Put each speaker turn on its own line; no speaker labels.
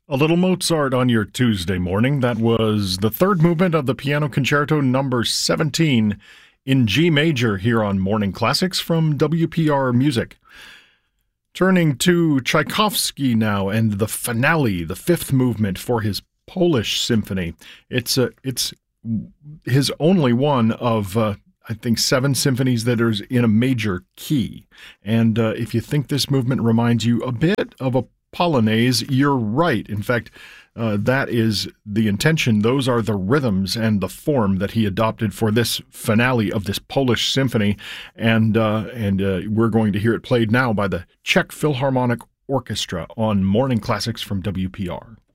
A little Mozart on your Tuesday morning. That was the third movement of the Piano Concerto number 17 in G major here on Morning Classics from WPR Music. Turning to Tchaikovsky now and the finale, the fifth movement for his Polish symphony. It's his only one of I think 7 symphonies that are in a major key. And if you think this movement reminds you a bit of a Polonaise, you're right. In fact, that is the intention. Those are the rhythms and the form that he adopted for this finale of this Polish symphony. And we're going to hear it played now by the Czech Philharmonic Orchestra on Morning Classics from WPR.